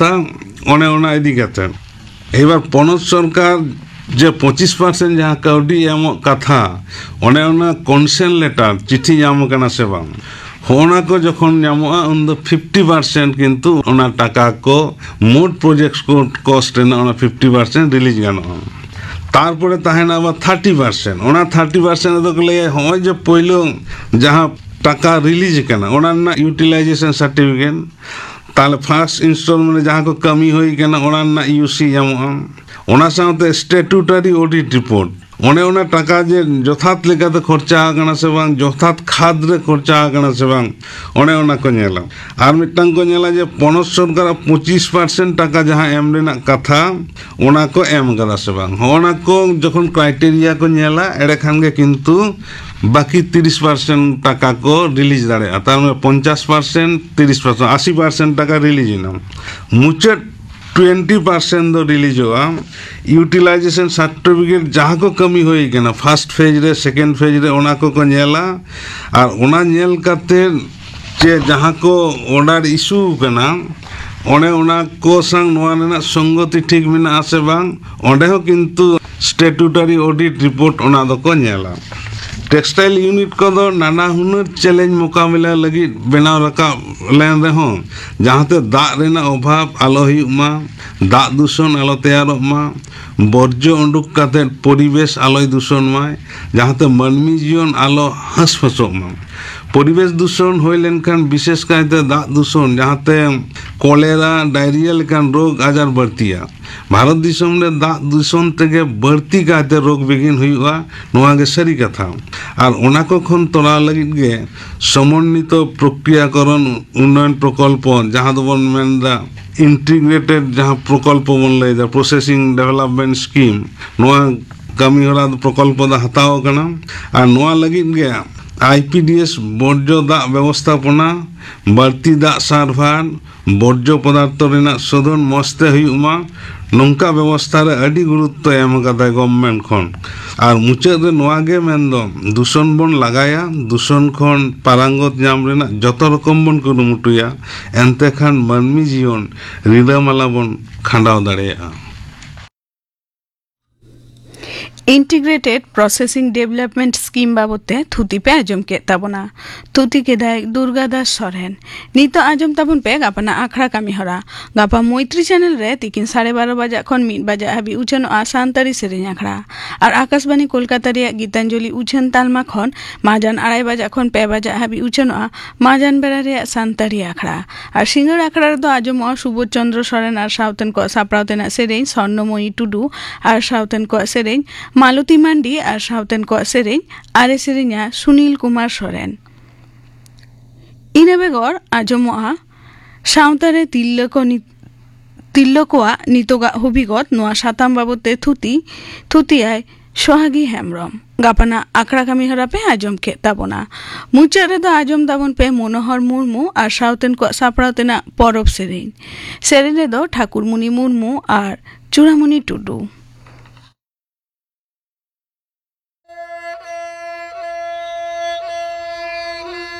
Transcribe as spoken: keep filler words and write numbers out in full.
व्यवस्था ओने ओना इदी काते एबार पनत सरकार जे पच्चीस परसेंट जहाँ काउडी एम कथा ओने ओना कन्सेंट लेटर चिठी नाम कना से बांग होना को जखन नामोआ उन द फिफ्टी परसेंट किंतु ओना टाका को मोड प्रोजेक्ट्स को कॉस्ट रेना ओना फिफ्टी परसेंट रिलीज गानोआ तारपरे ताहेना आबार थर्टी परसेंट ओना थर्टी परसेंट दो ले होय जे पहिलो जहाँ टाका रिलीज कना ओना ना यूटिलाइजेशन सर्टिफिकेट ताले फर्स्ट इंस्टॉलमेंट जहाँ को कमी होई कना ओना ना यूसी नामोआ ओना साथे स्टैट्यूटरी ऑडिट रिपोर्ट ओने ओना टाका जे यथार्थ लेकाते खर्चा आकना से बांग यथार्थ खाद रे खर्चा आकना से बांग ओने ओना को नेला आर मिटांग को नेला जे पनत सरकार पच्चीस परसेंट टाका जहाँ एम रेना कथा ओना को एम कदा से बांग ओना को जखन क्राइटेरिया को नेला एड़े खान के किंतु बाकी तीस परसेंट टाका को रिलीज दाड़े तार में पचास परसेंट तीस परसेंट अस्सी परसेंट टाका रिलीज ना मुचाद ट्वेंटी परसेंट दो रिलीज हुआ यूटिलाइजेशन सर्टिफिकेट जहाँ को कमी होई कना फर्स्ट फेज रे सेकेंड फेज रे ओना को को नेला और ओना नेल करते जे जहाँ को ऑर्डर इशू कना ओने ओना को संग नोआ रेना संगति ठीक मेना आसे बांग ओंडे हो किंतु स्टैट्यूटरी ऑडिट रिपोर्ट ओना दो को नेला टेक्सटाइल यूनिट को दो नाना हुनर चैलेंज मुकाबला लगी बनाव रखा लेन रहो जहाँ ते दाग रेना अभाव आलो हुयुमा दाग दूषण आलो तैयारोमा बर्ज्य उडुक काते परिवेश आलोय दूषण माय जहाँ ते मानवी जीवन आलो हंसफसोमा परिवेश दूषण हो लेनखान विशेष कायते दाग दूषण जहाँ ते कलेरा डायरिया लेकान रोग आजार बढ़तिया भारत दिसम रे दाग दूषण तेगे बढ़ती कायते रोग बिगिन हुयुआ नोआ गे सारी कथा और ओना को खन तोड़ा लगित गे समन्वित प्रक्रियाकरण उन्नयन प्रकल्प जहाँ दो बन मेनदा इंटीग्रेटेड जहाँ प्रकल्प बन ले जा प्रोसेसिंग डेवलपमेंट स्कीम नोआ कमी होरा प्रकल्प दा हताओ कना और नोआ लगित गे आईपीडीएस बर्ज्य दाग व्यवस्थापना बढ़ती दाग सार्भार बर्ज्य पदार्थ रेना शोधन मस्ते हुयुमा नौका व्यवस्था रे अड़ी गुरुत्व एम कदा गवर्नमेंट खन और मुचाद रे नोआ गे मेनदो दूषण बन लगाया दूषण खन पारंगत नाम रेना जत रकम बन कुरुमुटुया एनते खान मानवी जीवन रिदामाला बन खांडाव दाड़ेया इंटीग्रेटेड प्रोसेसिंग डेवलपमेंट स्कीम बाबते थुती पे आजम के ताबना थुती के दाय दुर्गादास सोरेन नितो आजम ताबन पे गापना आखड़ा कामी हरा गापा मैत्री चैनल रे तिकिन साढ़े बारह बजा खन मिद बजा हाबी उछन आसानतारी सेरेन आखड़ा और आकाशवाणी कोलकाता रे गीतांजलि उछन तालमा खन माजान आड़ाई बजा खन पे बजा हाबी उछन माजान बेरा रे सानतारी आखड़ा और सिंगर आखड़ा रे दो आजम सुबोध चंद्र सोरेन और सावतन को सापरावतेना सेरेन स्वर्णमयी टुडू और सावतन को सेरेन मालती मांडी और सावतन को सेरेन आरे सेरेन्या सुनील कुमार सोरेन इना बेगर आजमआ सावतारे तिल्लको तिल्लकोआ नितोगा हबिगत नोआ साताम बाबते थुती थुतियाय सोहागी हेमब्रम गापाना आखड़ा कामी हरा पे आजम के ताबना मुचा रे दो आजम ताबन पे मनोहर मुर्मू और सावतन को सापड़ातेना परब सेरेन सेरेन रे दो ठाकुरमुनि मुर्मू और चूड़ामुनि टुडू।